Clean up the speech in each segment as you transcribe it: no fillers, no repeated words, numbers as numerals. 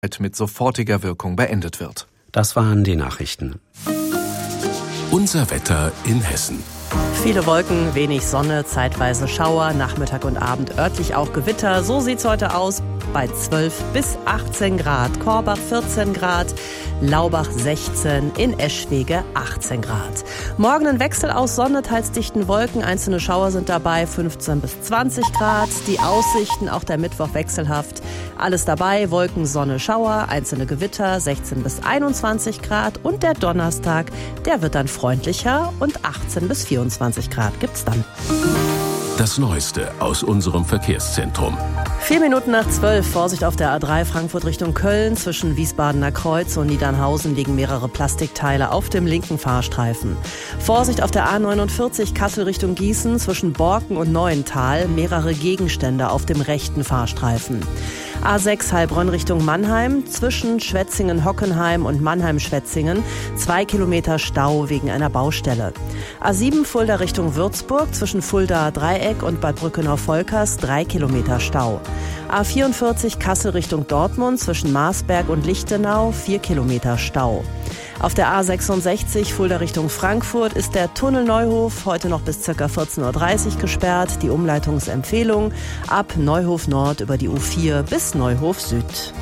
mit sofortiger Wirkung beendet wird. Das waren die Nachrichten. Unser Wetter in Hessen. Viele Wolken, wenig Sonne, zeitweise Schauer, Nachmittag und Abend örtlich auch Gewitter. So sieht's heute aus bei 12 bis 18 Grad. Korbach 14 Grad, Laubach 16, in Eschwege 18 Grad. Morgen ein Wechsel aus Sonne, teils dichten Wolken, einzelne Schauer sind dabei, 15 bis 20 Grad. Die Aussichten, auch der Mittwoch wechselhaft. Alles dabei, Wolken, Sonne, Schauer, einzelne Gewitter, 16 bis 21 Grad. Und der Donnerstag, der wird dann freundlicher und 18 bis 24 Grad gibt's dann. Das Neueste aus unserem Verkehrszentrum. 4 Minuten nach 12, Vorsicht auf der A3 Frankfurt Richtung Köln. Zwischen Wiesbadener Kreuz und Niedernhausen liegen mehrere Plastikteile auf dem linken Fahrstreifen. Vorsicht auf der A49 Kassel Richtung Gießen. Zwischen Borken und Neuental mehrere Gegenstände auf dem rechten Fahrstreifen. A6 Heilbronn Richtung Mannheim. Zwischen Schwetzingen-Hockenheim und Mannheim-Schwetzingen 2 Kilometer Stau wegen einer Baustelle. A7 Fulda Richtung Würzburg. Zwischen Fulda Dreieck und Bad Brückenau-Volkers 3 Kilometer Stau. A44 Kassel Richtung Dortmund. Zwischen Marsberg und Lichtenau 4 Kilometer Stau. Auf der A66 Fulda Richtung Frankfurt ist der Tunnel Neuhof heute noch bis ca. 14.30 Uhr gesperrt. Die Umleitungsempfehlung ab Neuhof Nord über die U4 bis Neuhof Süd.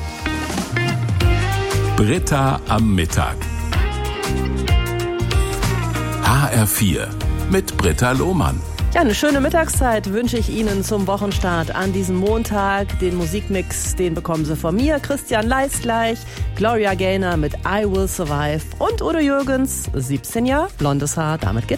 Britta am Mittag. HR4 mit Britta Lohmann. Ja, eine schöne Mittagszeit wünsche ich Ihnen zum Wochenstart an diesem Montag. Den Musikmix, den bekommen Sie von mir, Christian Leist gleich, Gloria Gaynor mit I Will Survive und Udo Jürgens, 17 Jahre, blondes Haar, damit geht's